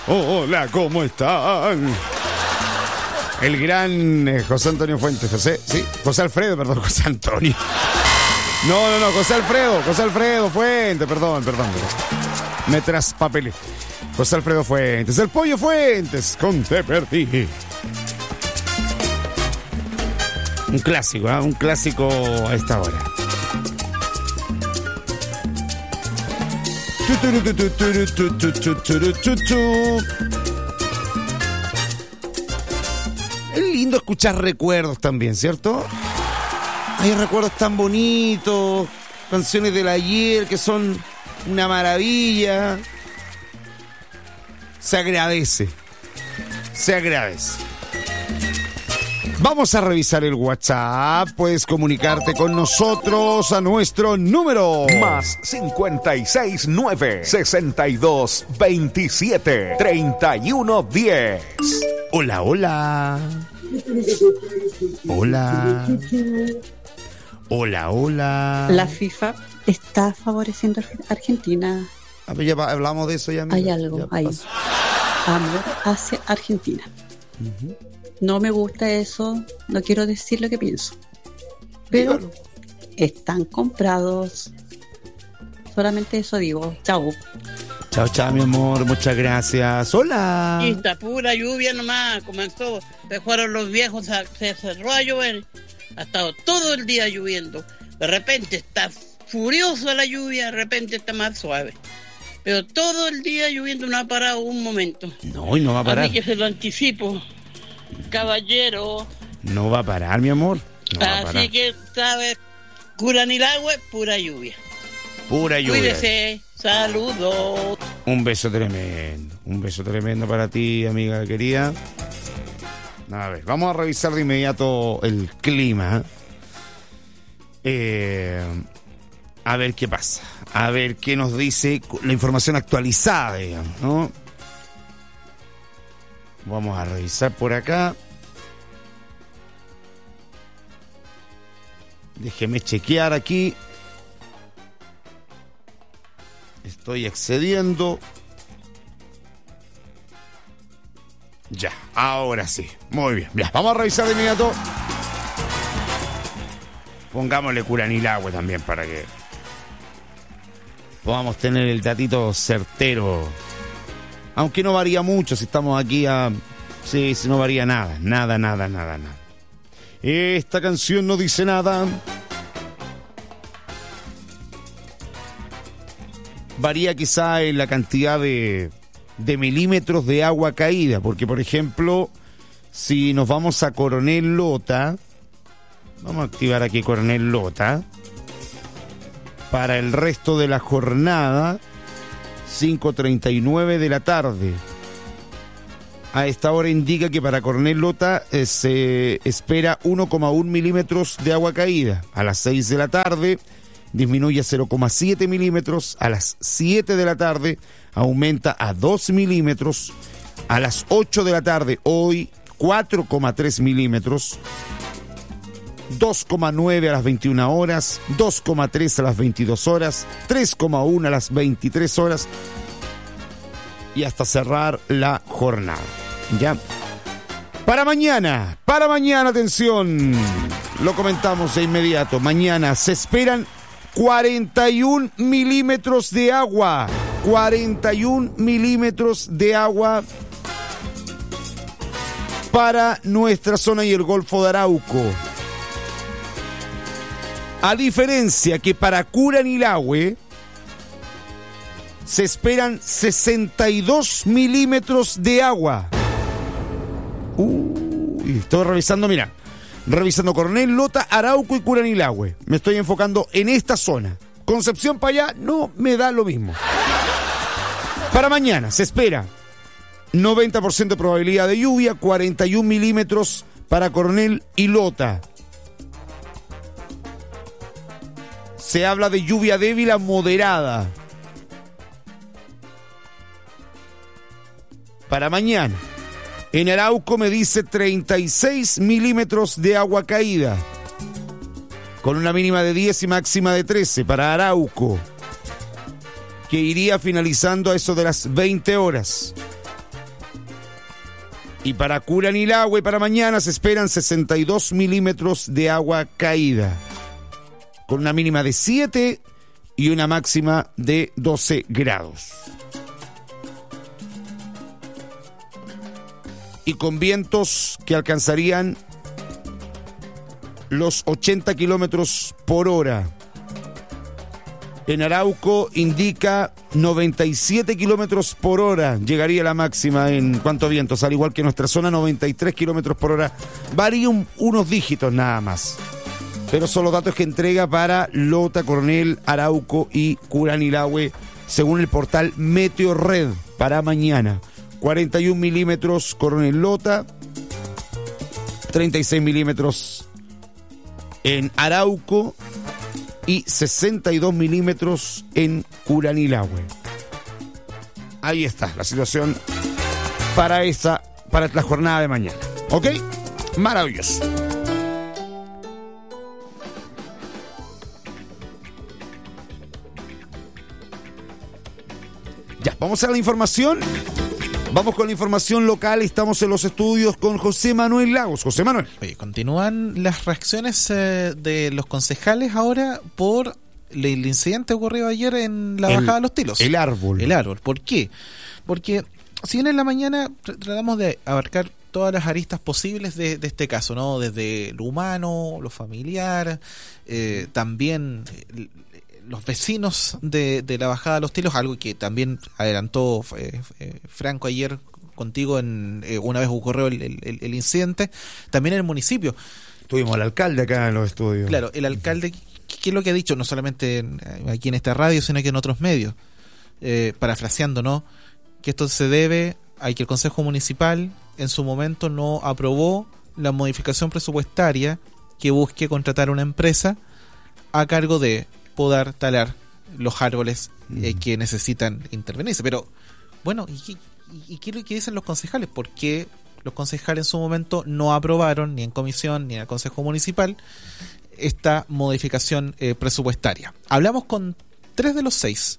Hola, ¿cómo están? El gran José Antonio Fuentes. José Alfredo, perdón, José Antonio. No, José Alfredo Fuentes, perdón. Me traspapelé. José Alfredo Fuentes, el Pollo Fuentes, con Te Perdí. Un clásico, un clásico a esta hora. Es lindo escuchar recuerdos también, ¿cierto? Hay recuerdos tan bonitos, canciones del ayer que son una maravilla. Se agradece. Vamos a revisar el WhatsApp. Puedes comunicarte con nosotros a nuestro número más 569 62 27 31 10. Hola. Hola. La FIFA está favoreciendo a Argentina. Ya hablamos de eso ya. Hay algo ahí. Amor hacia Argentina. Uh-huh. No me gusta eso, no quiero decir lo que pienso. Pero dígalo. Están comprados. Solamente eso digo. Chao, mi amor, muchas gracias. Hola. Y esta pura lluvia nomás comenzó. Se fueron los viejos, se cerró a llover. Ha estado todo el día lloviendo. De repente está furiosa la lluvia, de repente está más suave. Pero todo el día lloviendo, no ha parado un momento. No, y no va a parar. A mí que se lo anticipo, caballero. No va a parar, mi amor. No va a parar. Así que, ¿sabes? Curanilagüe, pura lluvia. Cuídese, saludos. Un beso tremendo para ti, amiga querida. A ver, vamos a revisar de inmediato el clima. A ver qué pasa. A ver qué nos dice la información actualizada, digamos, ¿no? Vamos a revisar por acá. Déjeme chequear aquí. Estoy accediendo. Ya, ahora sí. Muy bien. Ya, vamos a revisar de inmediato. Pongámosle Curanilagüe también para que podamos tener el datito certero. Aunque no varía mucho si estamos aquí a... Sí, si no varía nada. Nada. Esta canción no dice nada. Varía quizá en la cantidad de milímetros de agua caída. Porque, por ejemplo, si nos vamos a Coronel Lota... Vamos a activar aquí Coronel Lota. Para el resto de la jornada, 5:39 de la tarde. A esta hora indica que para Coronel Lota se espera 1,1 milímetros de agua caída. A las 6 de la tarde disminuye a 0,7 milímetros. A las 7 de la tarde aumenta a 2 milímetros. A las 8 de la tarde, hoy 4,3 milímetros. 2,9 a las 21 horas, 2,3 a las 22 horas, 3,1 a las 23 horas y hasta cerrar la jornada. ¿Ya? Para mañana, atención, lo comentamos de inmediato. Mañana se esperan 41 milímetros de agua. 41 milímetros de agua para nuestra zona y el Golfo de Arauco. A diferencia que para Curanilagüe se esperan 62 milímetros de agua. Estoy revisando Coronel Lota, Arauco y Curanilagüe. Me estoy enfocando en esta zona. Concepción para allá no me da lo mismo. Para mañana se espera 90% de probabilidad de lluvia, 41 milímetros para Coronel y Lota. Se habla de lluvia débil a moderada. Para mañana, en Arauco me dice 36 milímetros de agua caída, con una mínima de 10 y máxima de 13 para Arauco, que iría finalizando a eso de las 20 horas. Y para Curanilahue, para mañana, se esperan 62 milímetros de agua caída, con una mínima de 7 y una máxima de 12 grados. Y con vientos que alcanzarían los 80 kilómetros por hora. En Arauco indica 97 kilómetros por hora llegaría la máxima en cuanto a vientos, al igual que nuestra zona, 93 kilómetros por hora. Varía unos dígitos nada más, pero son los datos que entrega para Lota, Coronel, Arauco y Curanilahue, según el portal Meteorred para mañana. 41 milímetros Coronel Lota, 36 milímetros en Arauco y 62 milímetros en Curanilahue. Ahí está la situación para la jornada de mañana. ¿Ok? Maravilloso. Ya, vamos a la información. Vamos con la información local. Estamos en los estudios con José Manuel Lagos. José Manuel. Oye, continúan las reacciones de los concejales ahora por el incidente ocurrido ayer en la bajada de Los Tilos. El árbol. ¿Por qué? Porque si bien en la mañana tratamos de abarcar todas las aristas posibles de este caso, ¿no? Desde lo humano, lo familiar, también los vecinos de la bajada de Los Tilos, algo que también adelantó Franco ayer contigo una vez ocurrió el incidente, también en el municipio. Tuvimos al alcalde acá en los estudios. Claro, el alcalde, ¿qué es lo que ha dicho? No solamente aquí en esta radio, sino que en otros medios, parafraseando, ¿no? Que esto se debe a que el Consejo Municipal en su momento no aprobó la modificación presupuestaria que busque contratar una empresa a cargo de poder talar los árboles que necesitan intervenirse. Pero, bueno, ¿y qué es lo que dicen los concejales? ¿Por qué los concejales en su momento no aprobaron, ni en comisión, ni en el Consejo Municipal, esta modificación presupuestaria? Hablamos con 3 de los 6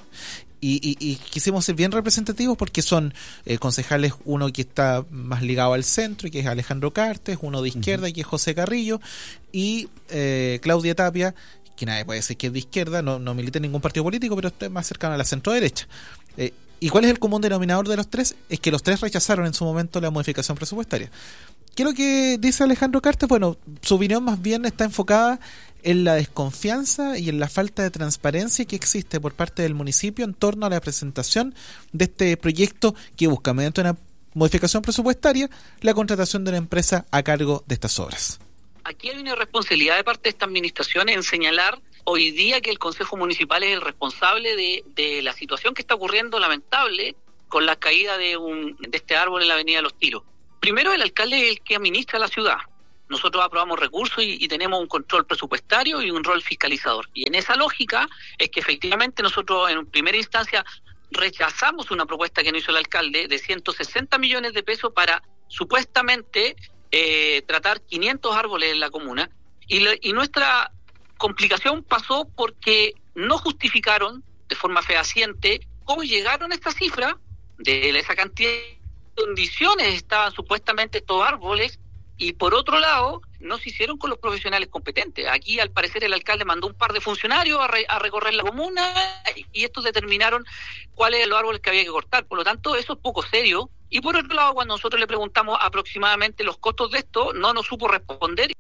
y quisimos ser bien representativos porque son concejales, uno que está más ligado al centro, que es Alejandro Cartes, uno de izquierda, que es José Carrillo, y Claudia Tapia, que nadie puede decir que es de izquierda, no milita en ningún partido político, pero está más cercano a la centro-derecha. ¿Y cuál es el común denominador de los 3? Es que los 3 rechazaron en su momento la modificación presupuestaria. ¿Qué es lo que dice Alejandro Cartes? Bueno, su opinión más bien está enfocada en la desconfianza y en la falta de transparencia que existe por parte del municipio en torno a la presentación de este proyecto que busca, mediante una modificación presupuestaria, la contratación de una empresa a cargo de estas obras. Aquí hay una responsabilidad de parte de esta administración en señalar hoy día que el Consejo Municipal es el responsable de la situación que está ocurriendo lamentable con la caída de este árbol en la avenida Los Tilos. Primero, el alcalde es el que administra la ciudad. Nosotros aprobamos recursos y tenemos un control presupuestario y un rol fiscalizador. Y en esa lógica es que efectivamente nosotros en primera instancia rechazamos una propuesta que nos hizo el alcalde de 160 millones de pesos para supuestamente tratar 500 árboles en la comuna. Y nuestra complicación pasó porque no justificaron de forma fehaciente cómo llegaron a esta cifra de esa cantidad de condiciones estaban supuestamente estos árboles, y por otro lado no se hicieron con los profesionales competentes. Aquí al parecer el alcalde mandó un par de funcionarios a recorrer la comuna y estos determinaron cuáles eran los árboles que había que cortar. Por lo tanto, eso es poco serio. Y por otro lado, cuando nosotros le preguntamos aproximadamente los costos de esto, no nos supo responder.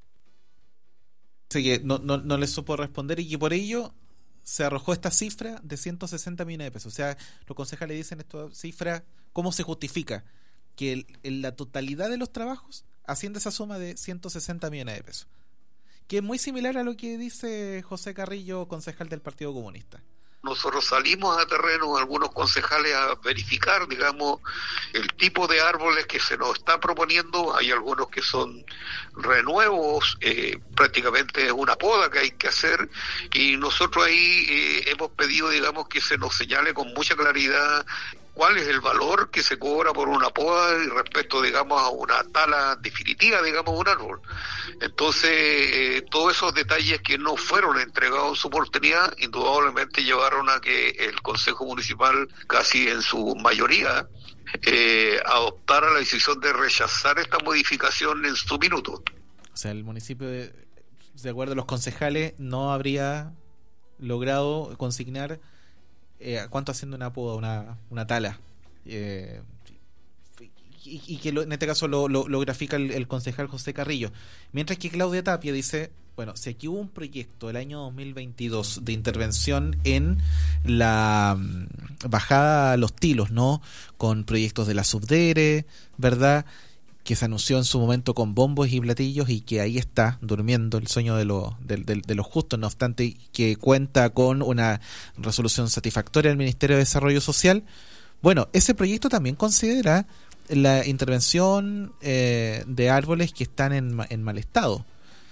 Así que no les supo responder, y que por ello se arrojó esta cifra de 160 millones de pesos. O sea, los concejales dicen esta cifra, ¿cómo se justifica? Que en la totalidad de los trabajos asciende esa suma de 160 millones de pesos. Que es muy similar a lo que dice José Carrillo, concejal del Partido Comunista. Nosotros salimos a terreno, algunos concejales, a verificar, digamos, el tipo de árboles que se nos está proponiendo. Hay algunos que son renuevos, prácticamente es una poda que hay que hacer, y nosotros ahí hemos pedido, digamos, que se nos señale con mucha claridad cuál es el valor que se cobra por una poda y respecto, digamos, a una tala definitiva, digamos, de un árbol. Entonces, todos esos detalles que no fueron entregados en su oportunidad, indudablemente llevaron a que el Consejo Municipal, casi en su mayoría, adoptara la decisión de rechazar esta modificación en su minuto. O sea, el municipio, de acuerdo a los concejales, no habría logrado consignar cuánto haciendo una poda, una tala, y que en este caso lo grafica el concejal José Carrillo, mientras que Claudia Tapia dice, bueno, si aquí hubo un proyecto del año 2022 de intervención en la bajada a Los Tilos, ¿no?, con proyectos de la Subdere, ¿verdad?, que se anunció en su momento con bombos y platillos y que ahí está durmiendo el sueño de los justos, no obstante que cuenta con una resolución satisfactoria del Ministerio de Desarrollo Social. Bueno, ese proyecto también considera la intervención de árboles que están en mal estado.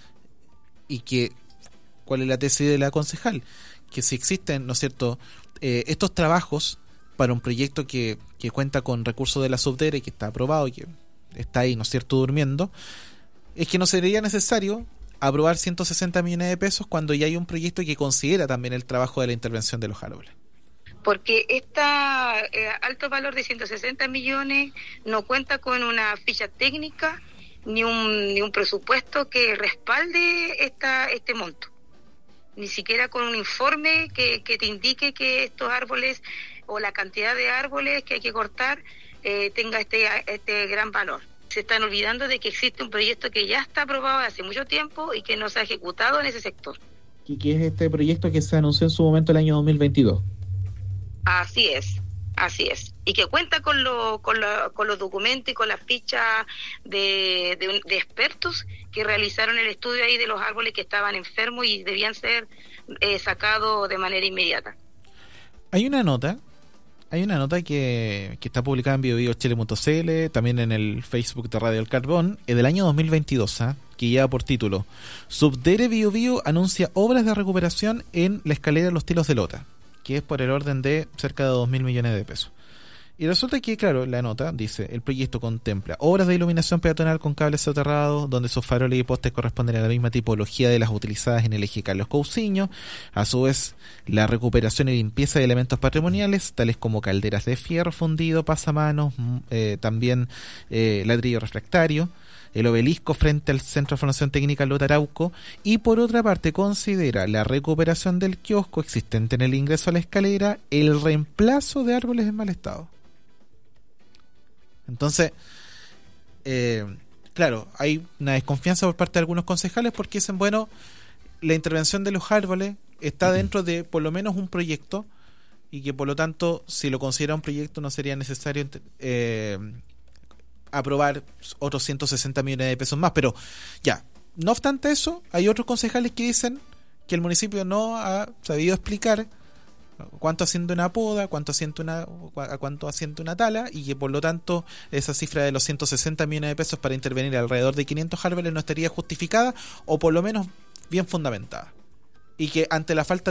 Y que, ¿cuál es la tesis de la concejal? Que si existen, ¿no es cierto?, estos trabajos para un proyecto que cuenta con recursos de la Subdere, que está aprobado y que está ahí, ¿no es cierto?, durmiendo, es que no sería necesario aprobar 160 millones de pesos cuando ya hay un proyecto que considera también el trabajo de la intervención de los árboles. Porque este alto valor de 160 millones no cuenta con una ficha técnica ni un presupuesto que respalde este monto. Ni siquiera con un informe que te indique que estos árboles o la cantidad de árboles que hay que cortar tenga este gran valor. Se están olvidando de que existe un proyecto que ya está aprobado hace mucho tiempo y que no se ha ejecutado en ese sector. ¿Y qué es este proyecto que se anunció en su momento el año 2022? Así es. Y que cuenta con los documentos y con las fichas de expertos que realizaron el estudio ahí de los árboles que estaban enfermos y debían ser sacados de manera inmediata. Hay una nota que está publicada en biobiochile.cl, también en el Facebook de Radio El Carbón, del año 2022, que lleva por título: Subdere Biobío anuncia obras de recuperación en la escalera Los Tilos de Lota, que es por el orden de cerca de 2.000 millones de pesos. Y resulta que, claro, la nota dice: el proyecto contempla obras de iluminación peatonal con cables soterrados, donde sus faroles y postes corresponden a la misma tipología de las utilizadas en el eje Carlos Cousiño. A su vez, la recuperación y limpieza de elementos patrimoniales, tales como calderas de fierro fundido, pasamanos, también ladrillo refractario, el obelisco frente al Centro de Formación Técnica Lota Arauco, y por otra parte considera la recuperación del kiosco existente en el ingreso a la escalera, el reemplazo de árboles en mal estado. Entonces, claro, hay una desconfianza por parte de algunos concejales porque dicen, bueno, la intervención de los árboles está dentro de por lo menos un proyecto y que por lo tanto, si lo considera un proyecto, no sería necesario aprobar otros 160 millones de pesos más. Pero ya, no obstante eso, hay otros concejales que dicen que el municipio no ha sabido explicar cuánto asciende una poda, cuánto asciende una tala, y que por lo tanto esa cifra de los 160 millones de pesos para intervenir alrededor de 500 árboles no estaría justificada o por lo menos bien fundamentada, y que ante la falta